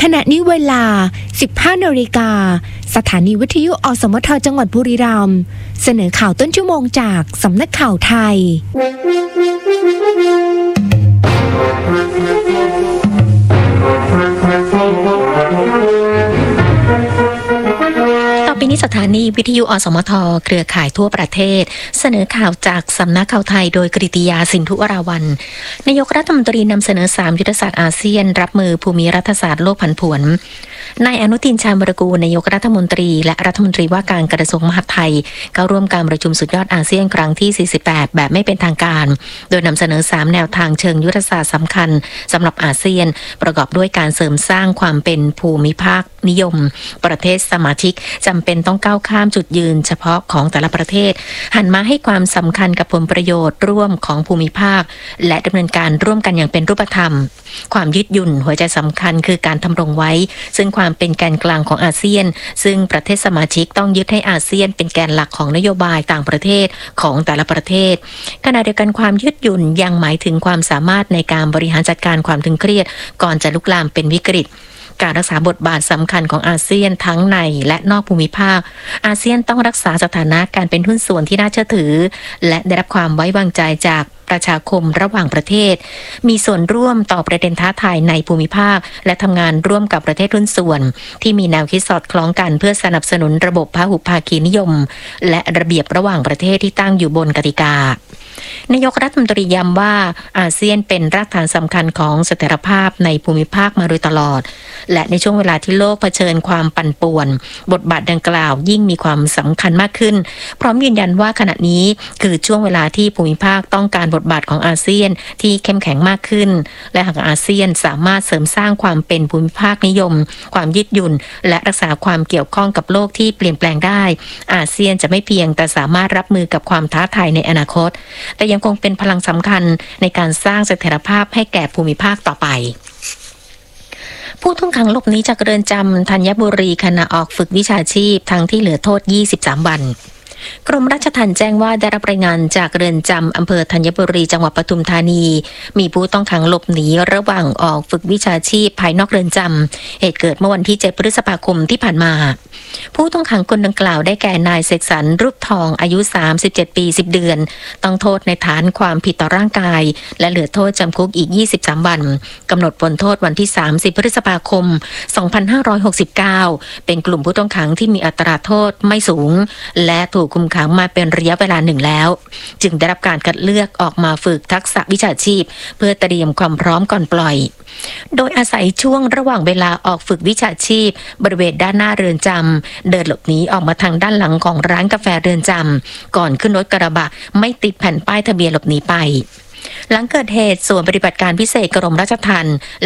ขณะนี้เวลา 15 นาฬิกาสถานีวิทยุอสมทจังหวัดบุรีรัมย์เสนอข่าวต้นชั่วโมงจากสำนักข่าวไทยต่อไปนี้สถานีวิทยุอสมทเครือข่ายทั่วประเทศเสนอข่าวจากสำนักข่าวไทยโดยกฤติยาสินธุวราวัลย์นายกรัฐมนตรีนำเสนอ3ยุทธศาสตร์อาเซียนรับมือภูมิรัฐศาสตร์โลกผันผวนนายอนุทินชาญวิรากูลนายกรัฐมนตรีและรัฐมนตรีว่าการกระทรวงมหาดไทยเข้าร่วมการประชุมสุดยอดอาเซียนครั้งที่48แบบไม่เป็นทางการโดยนำเสนอ3แนวทางเชิงยุทธศาสตร์สำคัญสำหรับอาเซียนประกอบด้วยการเสริมสร้างความเป็นภูมิภาคนิยมประเทศสมาชิกจำเป็นต้องก้าวข้ามจุดยืนเฉพาะของแต่ละประเทศหันมาให้ความสำคัญกับผลประโยชน์ร่วมของภูมิภาคและดำเนินการร่วมกันอย่างเป็นรูปธรรมความยืดหยุ่นหัวใจสำคัญคือการทำรงไว้ซึ่งความเป็นแกนกลางของอาเซียนซึ่งประเทศสมาชิกต้องยึดให้อาเซียนเป็นแกนหลักของนโยบายต่างประเทศของแต่ละประเทศขณะเดียวกันความยืดหยุ่นยังหมายถึงความสามารถในการบริหารจัดการความตึงเครียดก่อนจะลุกลามเป็นวิกฤตการรักษาบทบาทสำคัญของอาเซียนทั้งในและนอกภูมิภาคอาเซียนต้องรักษาสถานะการเป็นหุ้นส่วนที่น่าเชื่อถือและได้รับความไว้วางใจจากประชาคมระหว่างประเทศมีส่วนร่วมต่อประเด็นท้าทายในภูมิภาคและทำงานร่วมกับประเทศหุ้นส่วนที่มีแนวคิดสอดคล้องกันเพื่อสนับสนุนระบบพหุภาคีนิยมและระเบียบระหว่างประเทศที่ตั้งอยู่บนกติกานายกรัฐมนตรีย้ำว่าอาเซียนเป็นรากฐานสำคัญของเสถียรภาพในภูมิภาคมาโดยตลอดและในช่วงเวลาที่โลกเผชิญความปั่นป่วนบทบาทดังกล่าวยิ่งมีความสำคัญมากขึ้นพร้อมยืนยันว่าขณะนี้คือช่วงเวลาที่ภูมิภาคต้องการบทบาทของอาเซียนที่เข้มแข็งมากขึ้นและหากอาเซียนสามารถเสริมสร้างความเป็นภูมิภาคนิยมความยืดหยุ่นและรักษาความเกี่ยวข้องกับโลกที่เปลี่ยนแปลงได้อาเซียนจะไม่เพียงแต่สามารถรับมือกับความท้าทายในอนาคตแต่ยังคงเป็นพลังสำคัญในการสร้างเสถียรภาพให้แก่ภูมิภาคต่อไปผู้ต้องขังหลบหนีจากเรือนจำธัญบุรีขณะออกฝึกวิชาชีพทั้งที่เหลือโทษ23 วันกรมราชทัณฑ์แจ้งว่าได้รับรายงานจากเรือนจำอำเภอธัญบุรีจังหวัดปทุมธานีมีผู้ต้องขังหลบหนีระหว่างออกฝึกวิชาชีพภายนอกเรือนจำเหตุเกิดเมื่อวันที่7 พฤษภาคมที่ผ่านมาผู้ต้องขังคนดังกล่าวได้แก่นายเสกสรรรูปทองอายุ37 ปี10 เดือนต้องโทษในฐานความผิดต่อร่างกายและเหลือโทษจำคุกอีก23 วันกำหนดพ้นโทษวันที่30 พฤษภาคม 2569เป็นกลุ่มผู้ต้องขังที่มีอัตราโทษไม่สูงและถูกคุมขังมาเป็นระยะเวลาหนึ่งแล้วจึงได้รับการคัดเลือกออกมาฝึกทักษะวิชาชีพเพื่อเตรียมความพร้อมก่อนปล่อยโดยอาศัยช่วงระหว่างเวลาออกฝึกวิชาชีพบริเวณด้านหน้าเรือนจำเดินหลบหนีออกมาทางด้านหลังของร้านกาแฟเรือนจำก่อนขึ้นรถกระบะไม่ติดแผ่นป้ายทะเบียนหลบหนีไปหลังเกิดเหตุส่วนปฏิบัติการพิเศษกรมราชทัณฑ์